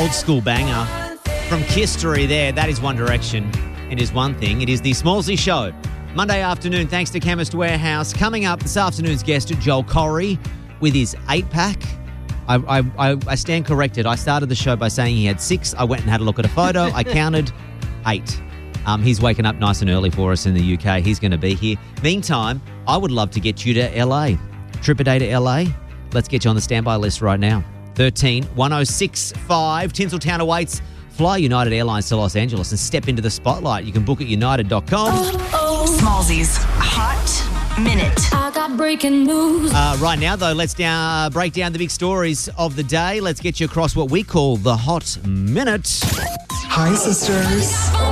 old school banger from History there. That is One Direction. It is one thing. It is the Smallsy Show. Monday afternoon, thanks to Chemist Warehouse. Coming up, this afternoon's guest, Joel Corey, with his 8-pack. I stand corrected. I started the show by saying he had 6. I went and had a look at a photo. I counted 8. He's waking up nice and early for us in the UK. He's going to be here. Meantime, I would love to get you to LA. Trip a day to LA? Let's get you on the standby list right now. 13-1065. Tinseltown awaits. Fly United Airlines to Los Angeles and step into the spotlight. You can book at united.com. Smallsy's Hot Minute. I got breaking news. Right now, though, let's break down the big stories of the day. Let's get you across what we call the Hot Minute. Hi, sisters.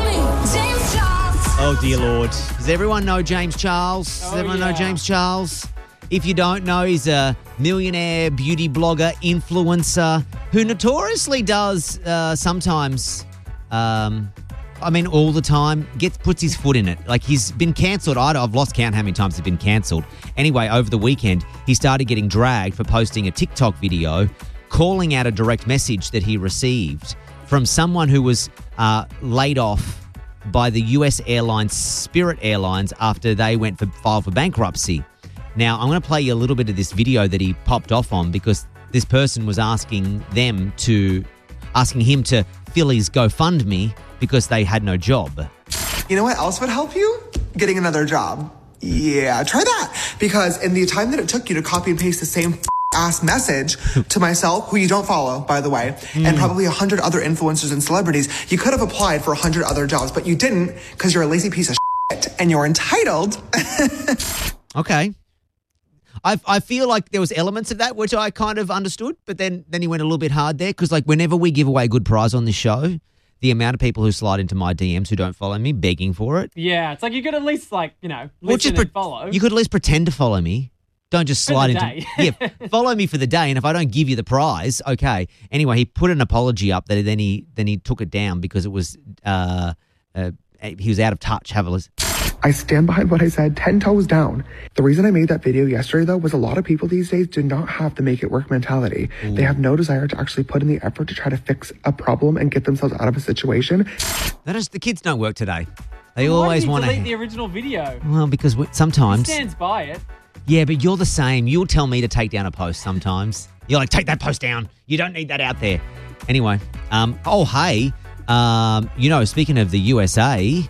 Oh, dear Lord. Does everyone know James Charles? Does everyone know James Charles? If you don't know, he's a millionaire beauty blogger, influencer, who notoriously does sometimes, all the time, puts his foot in it. Like, he's been cancelled. I've lost count how many times he's been cancelled. Anyway, over the weekend, he started getting dragged for posting a TikTok video calling out a direct message that he received from someone who was laid off by the US airline Spirit Airlines after they filed for bankruptcy. Now, I'm going to play you a little bit of this video that he popped off on because this person was asking him to fill his GoFundMe because they had no job. You know what else would help you? Getting another job. Yeah, try that. Because in the time that it took you to copy and paste the same ass message to myself, who you don't follow, by the way, and probably 100 other influencers and celebrities, you could have applied for 100 other jobs, but you didn't because you're a lazy piece of shit and you're entitled. Okay. I feel like there was elements of that which I kind of understood, but then he went a little bit hard there because, like, whenever we give away a good prize on this show, the amount of people who slide into my DMs who don't follow me begging for it. Yeah, it's like you could at least, listen and follow. You could at least pretend to follow me. Don't just slide into... Yeah, follow me for the day, and if I don't give you the prize, okay. Anyway, he put an apology up, that then he took it down because it was... he was out of touch. Have a listen. I stand behind what I said 10 toes down. The reason I made that video yesterday, though, was a lot of people these days do not have the make it work mentality. Ooh. They have no desire to actually put in the effort to try to fix a problem and get themselves out of a situation. The kids don't work today. They always want to delete the original video. Well, because sometimes he stands by it. Yeah, but you're the same. You'll tell me to take down a post sometimes. You're like, take that post down. You don't need that out there. Anyway, speaking of the USA,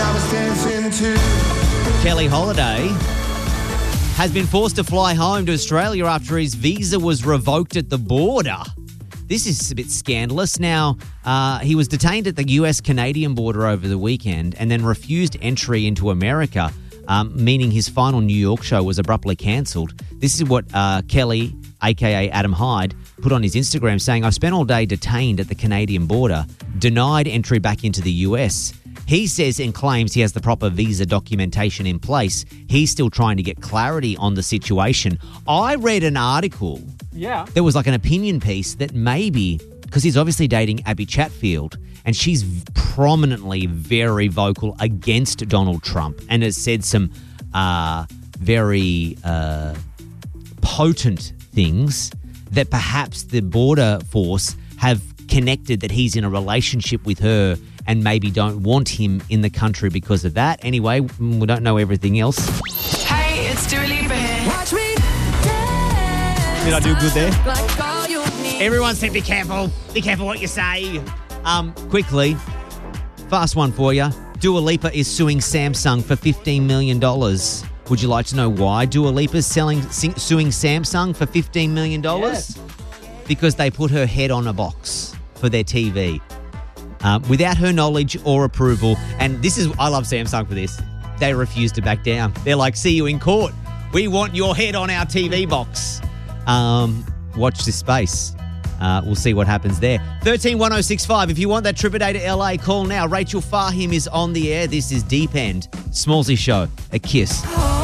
Kelly Holiday has been forced to fly home to Australia after his visa was revoked at the border. This is a bit scandalous. Now, he was detained at the US-Canadian border over the weekend and then refused entry into America, meaning his final New York show was abruptly cancelled. This is what Kelly, a.k.a. Adam Hyde, put on his Instagram, saying, "I spent all day detained at the Canadian border, denied entry back into the US. He says and claims he has the proper visa documentation in place. He's still trying to get clarity on the situation." I read an article. Yeah. There was like an opinion piece that maybe, because he's obviously dating Abby Chatfield, and she's prominently very vocal against Donald Trump and has said some very potent things, that perhaps the border force have connected that he's in a relationship with her and maybe don't want him in the country because of that. Anyway, we don't know everything else. Hey, it's Dua Lipa here. Watch me Did I do good there? Everyone said be careful. Be careful what you say. Quickly, fast one for you. Dua Lipa is suing Samsung for $15 million. Would you like to know why Dua Lipa is suing Samsung for $15 million? Yes. Because they put her head on a box for their TV. Without her knowledge or approval. And I love Samsung for this. They refuse to back down. They're like, see you in court. We want your head on our TV box. Watch this space. We'll see what happens there. 13-1065. If you want that trip a day to LA, call now. Rachel Fahim is on the air. This is Deep End. Smallsy Show. A kiss.